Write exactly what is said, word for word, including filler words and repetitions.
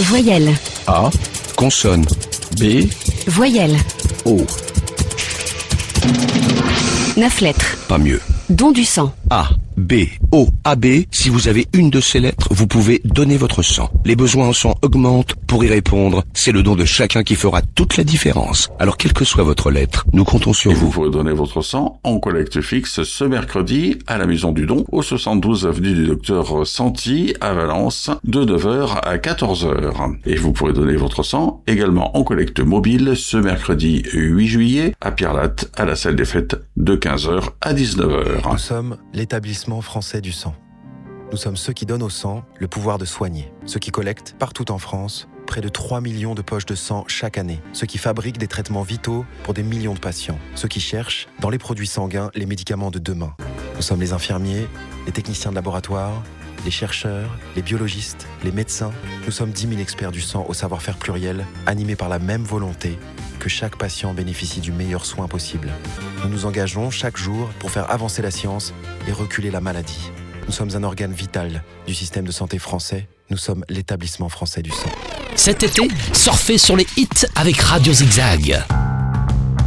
Voyelle. A. Consonne. B. Voyelle. O. Neuf lettres. Pas mieux. Don du sang. A, B, O, A B. Si vous avez une de ces lettres, vous pouvez donner votre sang. Les besoins en sang augmentent. Pour y répondre, c'est le don de chacun qui fera toute la différence. Alors, quelle que soit votre lettre, nous comptons sur Et vous. vous pourrez donner votre sang en collecte fixe ce mercredi à la Maison du Don, au soixante-douze avenue du Docteur Santi à Valence, de neuf heures à quatorze heures. Et vous pourrez donner votre sang également en collecte mobile ce mercredi huit juillet à Pierre-Latte, à la salle des fêtes de quinze heures à dix-neuf heures. Nous sommes l'établissement français du sang. Nous sommes ceux qui donnent au sang le pouvoir de soigner, ceux qui collectent partout en France près de trois millions de poches de sang chaque année, ceux qui fabriquent des traitements vitaux pour des millions de patients, ceux qui cherchent dans les produits sanguins les médicaments de demain. Nous sommes les infirmiers, les techniciens de laboratoire, les chercheurs, les biologistes, les médecins. Nous sommes dix mille experts du sang au savoir-faire pluriel, animés par la même volonté que chaque patient bénéficie du meilleur soin possible. Nous nous engageons chaque jour pour faire avancer la science et reculer la maladie. Nous sommes un organe vital du système de santé français. Nous sommes l'établissement français du sang. Cet été, surfez sur les hits avec Radio Zigzag.